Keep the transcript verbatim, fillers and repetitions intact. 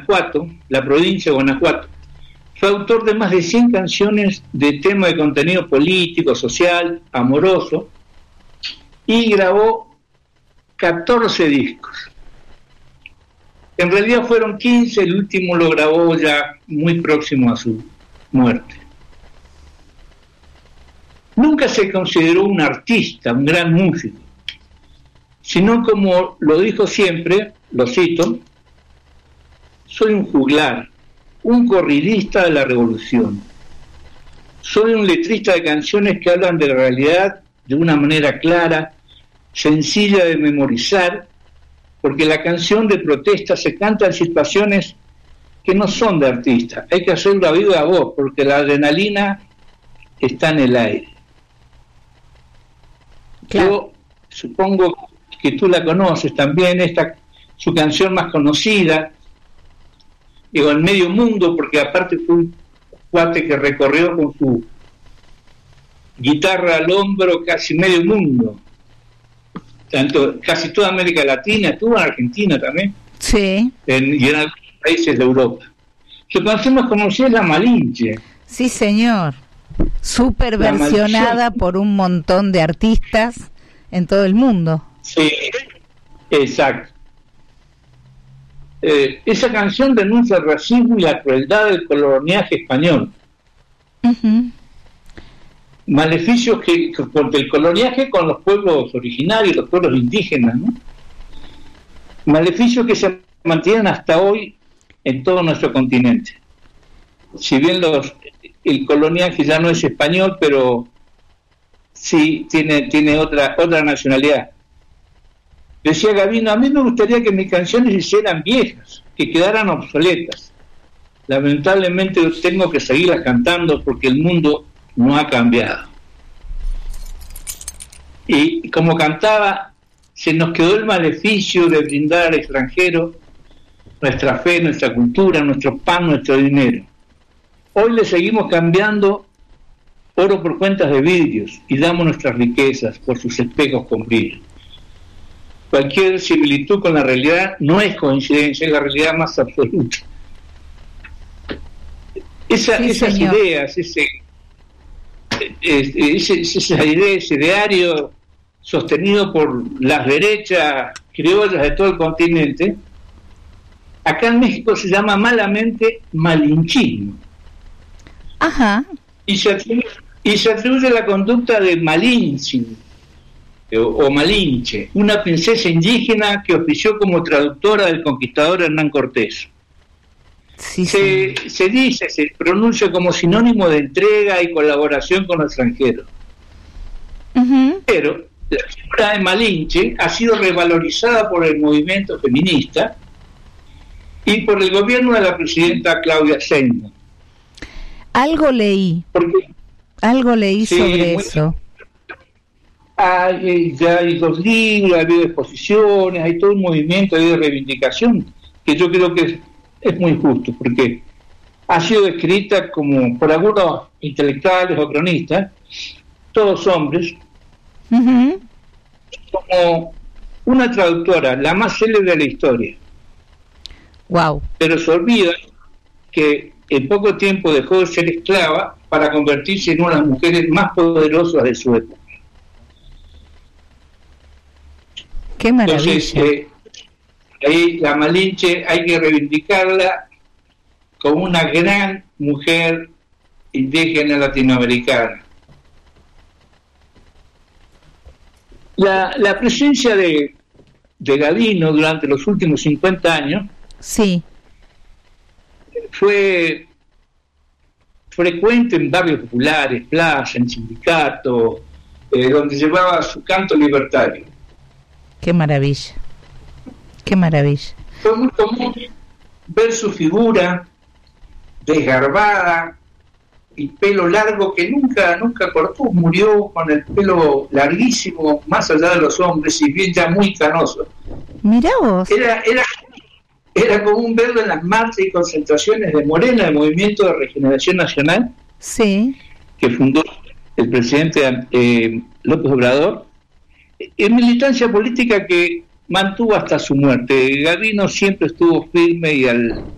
Guanajuato, la provincia de Guanajuato. Fue autor de más de cien canciones de tema de contenido político, social, amoroso, y grabó catorce discos. En realidad fueron quince, el último lo grabó ya muy próximo a su muerte. Nunca se consideró un artista, un gran músico, sino, como lo dijo siempre, lo cito: soy un juglar, un corridista de la revolución. Soy un letrista de canciones que hablan de la realidad de una manera clara, sencilla de memorizar, porque la canción de protesta se canta en situaciones que no son de artista. Hay que hacerlo a viva voz, porque la adrenalina está en el aire. Claro. Yo supongo que tú la conoces también, esta, su canción más conocida, digo, en medio mundo, porque aparte fue un cuate que recorrió con su guitarra al hombro casi medio mundo, tanto casi toda América Latina, estuvo en Argentina también, sí, en, y en algunos países de Europa. Su canción más conocida es La Malinche. Sí, señor, súper versionada por un montón de artistas en todo el mundo. Sí, exacto. Eh, esa canción denuncia el racismo y la crueldad del coloniaje español. Uh-huh. Maleficios que, que porque el coloniaje con los pueblos originarios, los pueblos indígenas, ¿no? Maleficios que se mantienen hasta hoy en todo nuestro continente. Si bien los el coloniaje ya no es español, pero sí tiene tiene otra otra nacionalidad. Decía Gavino: a mí me gustaría que mis canciones se hicieran viejas, que quedaran obsoletas. Lamentablemente tengo que seguirlas cantando porque el mundo no ha cambiado. Y como cantaba, se nos quedó el maleficio de brindar al extranjero nuestra fe, nuestra cultura, nuestro pan, nuestro dinero. Hoy le seguimos cambiando oro por cuentas de vidrios y damos nuestras riquezas por sus espejos con brillo. Cualquier similitud con la realidad no es coincidencia, es la realidad más absoluta. Esa, sí, esas señor. ideas, ese, ese, esa idea, ese ideario sostenido por las derechas criollas de todo el continente, acá en México se llama malamente malinchismo. Ajá. Y se atribuye, y se atribuye la conducta de Malinche o, o Malinche, una princesa indígena que ofició como traductora del conquistador Hernán Cortés. Sí, se, sí. se dice, se pronuncia como sinónimo de entrega y colaboración con los extranjeros. Uh-huh. Pero la figura de Malinche ha sido revalorizada por el movimiento feminista y por el gobierno de la presidenta Claudia Sheinbaum. Algo leí, Porque, algo leí sí, sobre muy, eso. Hay, ya hay dos libros, ha habido exposiciones, hay todo un movimiento de reivindicación que yo creo que es, es muy justo, porque ha sido descrita como por algunos intelectuales o cronistas, todos hombres, uh-huh. como una traductora, la más célebre de la historia. Wow. Pero se olvida que en poco tiempo dejó de ser esclava para convertirse en una de las mujeres más poderosas de su época. ¡Qué maravilla! Entonces, eh, ahí la Malinche hay que reivindicarla como una gran mujer indígena latinoamericana. La, la presencia de, de Gavino durante los últimos cincuenta años sí. fue frecuente en barrios populares, plazas, en sindicatos, eh, donde llevaba su canto libertario. ¡Qué maravilla! ¡Qué maravilla! Fue muy común ver su figura desgarbada y pelo largo que nunca nunca cortó, murió con el pelo larguísimo, más allá de los hombres, y bien ya muy canoso. Mirá vos. Era, era, era común verlo en las marchas y concentraciones de Morena, el Movimiento de Regeneración Nacional, sí, que fundó el presidente eh, López Obrador, en militancia política que mantuvo hasta su muerte. Gavino siempre estuvo firme y al